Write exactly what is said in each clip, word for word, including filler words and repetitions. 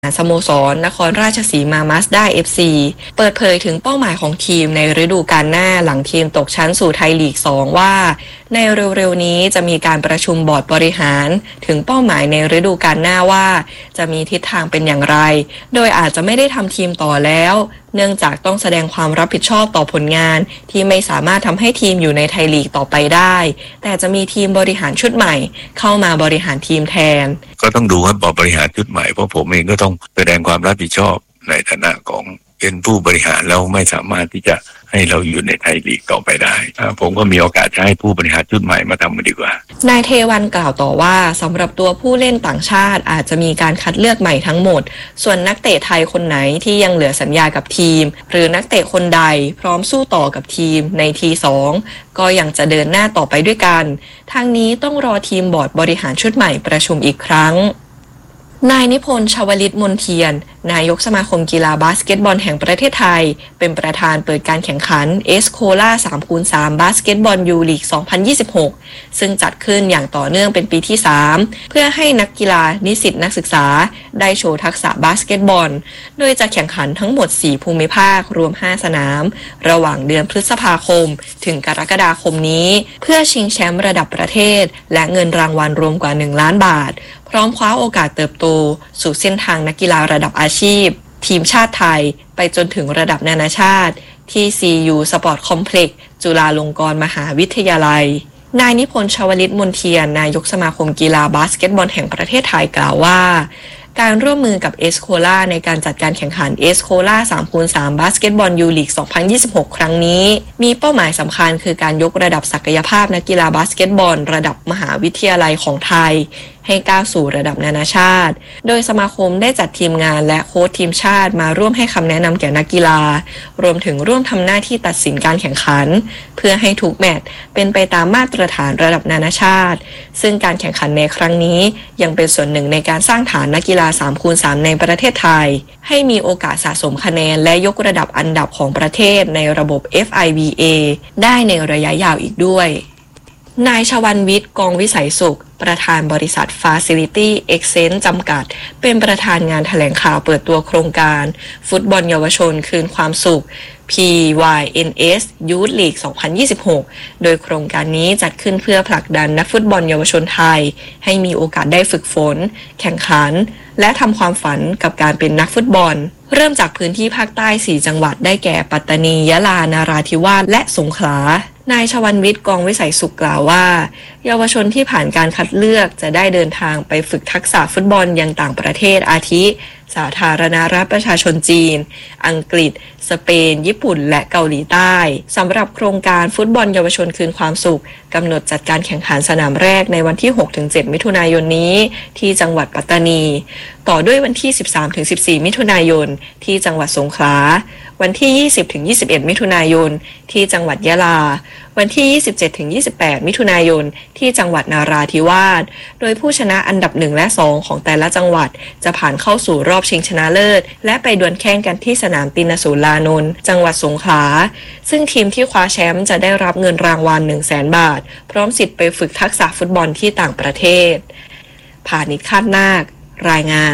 สโมสรนครราชสีมามาสด้า เอฟ ซี เปิดเผยถึงเป้าหมายของทีมในฤดูกาลหน้าหลังทีมตกชั้นสู่ไทยลีก สอง ว่าในเร็วๆนี้จะมีการประชุมบอร์ดบริหารถึงเป้าหมายในฤดูกาลหน้าว่าจะมีทิศทางเป็นอย่างไรโดยอาจจะไม่ได้ทำทีมต่อแล้วเนื่องจากต้องแสดงความรับผิดชอบต่อผลงานที่ไม่สามารถทำให้ทีมอยู่ในไทยลีกต่อไปได้แต่จะมีทีมบริหารชุดใหม่เข้ามาบริหารทีมแทนก็ต้องดูว่าบริหารชุดใหม่เพราะผมเองก็ต้องแสดงความรับผิดชอบในฐานะของเป็นผู้บริหารแล้วไม่สามารถที่จะให้เราอยู่ในไทยลีกต่อไปได้ผมก็มีโอกาสจะให้ผู้บริหารชุดใหม่มาทำมันดีกว่านายเทวันกล่าวต่อว่าสำหรับตัวผู้เล่นต่างชาติอาจจะมีการคัดเลือกใหม่ทั้งหมดส่วนนักเตะไทยคนไหนที่ยังเหลือสัญญากับทีมหรือนักเตะคนใดพร้อมสู้ต่อกับทีมในทีสองก็ยังจะเดินหน้าต่อไปด้วยกันทางนี้ต้องรอทีมบอร์ดบริหารชุดใหม่ประชุมอีกครั้งนายนิพนธ์ ชวลิตมนเทียนนายกสมาคมกีฬาบาสเกตบอลแห่งประเทศไทยเป็นประธานเปิดการแข่งขันเอสโคล่า สามคูณสาม บาสเกตบอลยูลีก สองพันยี่สิบหก ซึ่งจัดขึ้นอย่างต่อเนื่องเป็นปีที่ สาม เพื่อให้นักกีฬานิสิตนักศึกษาได้โชว์ทักษะบาสเกตบอลโดยจะแข่งขันทั้งหมด สี่ ภูมิภาครวม ห้า สนามระหว่างเดือนพฤษภาคมถึงกรกฎาคมนี้เพื่อชิงแชมป์ระดับประเทศและเงินรางวัลรวมกว่า หนึ่ง ล้านบาทพร้อมคว้าโอกาสเติบโตสู่เส้นทางนักกีฬาระดับอาชีพทีมชาติไทยไปจนถึงระดับนานาชาติที่ ซี ยู Sport Complex จุฬาลงกรณ์มหาวิทยาลัยนายนิพนธ์ ชวลิตมนเทียนนายกสมาคมกีฬาบาสเกตบอลแห่งประเทศไทยกล่าวว่าการร่วมมือกับเอสโคล่าในการจัดการแข่งขันเอสโคล่า สามคูณสาม บาสเกตบอลยูลีก สองพันยี่สิบหก ครั้งนี้มีเป้าหมายสำคัญคือการยกระดับศักยภาพนักกีฬาบาสเกตบอลระดับมหาวิทยาลัยของไทยให้ก้าวสู่ระดับนานาชาติโดยสมาคมได้จัดทีมงานและโค้ชทีมชาติมาร่วมให้คำแนะนำแก่นักกีฬารวมถึงร่วมทำหน้าที่ตัดสินการแข่งขันเพื่อให้ทุกแมตช์เป็นไปตามมาตรฐานระดับนานาชาติซึ่งการแข่งขันในครั้งนี้ยังเป็นส่วนหนึ่งในการสร้างฐานนักกีฬา สามคูณสาม ในประเทศไทยให้มีโอกาสสะสมคะแนนและยกระดับอันดับของประเทศในระบบ เอฟ ไอ บี เอ ได้ในระยะยาวอีกด้วยนายชวันวิทย์ กองวิสัยสุขประธานบริษัท Facility Exchange จำกัดเป็นประธานงานแถลงข่าวเปิดตัวโครงการฟุตบอลเยาวชนคืนความสุข พี วาย เอ็น เอส Youth League สองพันยี่สิบหก โดยโครงการนี้จัดขึ้นเพื่อผลักดันนักฟุตบอลเยาวชนไทยให้มีโอกาสได้ฝึกฝนแข่งขันและทำความฝันกับการเป็นนักฟุตบอลเริ่มจากพื้นที่ภาคใต้ สี่ จังหวัดได้แก่ปัตตานียะลานาราธิวาสและสงขลานายชวันวิทย์ กองวิสัยสุขกล่าวว่าเยาวชนที่ผ่านการคัดเลือกจะได้เดินทางไปฝึกทักษะฟุตบอลยังต่างประเทศอาทิสาธารณรัฐประชาชนจีนอังกฤษสเปนญี่ปุ่นและเกาหลีใต้สำหรับโครงการฟุตบอลเยาวชนคืนความสุขกำหนดจัดการแข่งขันสนามแรกในวันที่ หกถึงเจ็ด มิถุนายนนี้ที่จังหวัดปัตตานีต่อด้วยวันที่ สิบสามถึงสิบสี่ มิถุนายนที่จังหวัดสงขลาวันที่ ยี่สิบถึงยี่สิบเอ็ด มิถุนายนที่จังหวัดยะลาวันที่ ยี่สิบเจ็ดถึงยี่สิบแปด มิถุนายนที่จังหวัดนาราธิวาสโดยผู้ชนะอันดับหนึ่งและสองของแต่ละจังหวัดจะผ่านเข้าสู่รอบชิงชนะเลิศและไปดวลแข่งกันที่สนามตินสูรลานนท์จังหวัดสงขลาซึ่งทีมที่คว้าแชมป์จะได้รับเงินรางวัล หนึ่งแสน บาทพร้อมสิทธิ์ไปฝึกทักษะฟุตบอลที่ต่างประเทศพานิช คาดนาครายงาน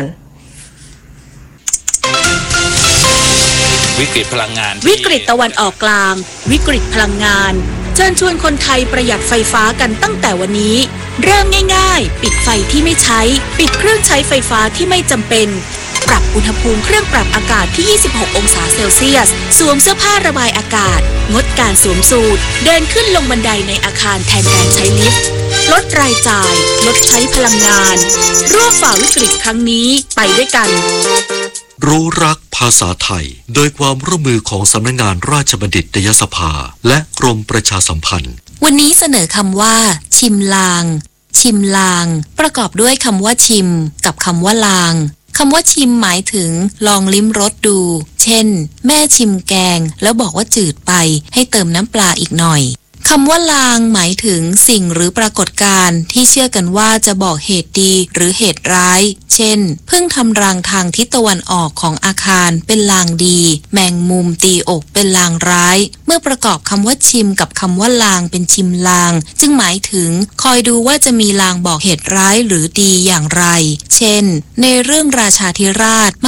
วิกฤตพลังงานวิกฤตตะวันออกกลางวิกฤตพลังงานเชิญชวนคนไทยประหยัดไฟฟ้ากันตั้งแต่วันนี้เริ่มง่ายๆปิดไฟที่ไม่ใช้ปิดเครื่องใช้ไฟฟ้าที่ไม่จำเป็นปรับอุณหภูมิเครื่องปรับอากาศที่ยี่สิบหกองศาเซลเซียสสวมเสื้อผ้าระบายอากาศงดการสวมสูทเดินขึ้นลงบันไดในอาคารแทนการใช้ลิฟต์ลดรายจ่ายลดใช้พลังงานร่วมฝ่าวิกฤตครั้งนี้ไปด้วยกันรู้รักภาษาไทยโดยความร่วมมือของสำนักงานราชบัณฑิตยสภาและกรมประชาสัมพันธ์วันนี้เสนอคำว่าชิมลางชิมลางประกอบด้วยคำว่าชิมกับคำว่าลางคำว่าชิมหมายถึงลองลิ้มรสดูเช่นแม่ชิมแกงแล้วบอกว่าจืดไปให้เติมน้ำปลาอีกหน่อยคำว่าลางหมายถึงสิ่งหรือปรากฏการณ์ที่เชื่อกันว่าจะบอกเหตุดีหรือเหตุร้าย เช่นพึ่งทำรังทางทิศตะวันออกของอาคารเป็นลางดีแมงมุมตีอกเป็นลางร้ายเมื่อประกอบคำว่าชิมกับคำว่าลางเป็นชิมลางจึงหมายถึงคอยดูว่าจะมีลางบอกเหตุร้ายหรือดีอย่างไรเช่นในเรื่องราชาธิราช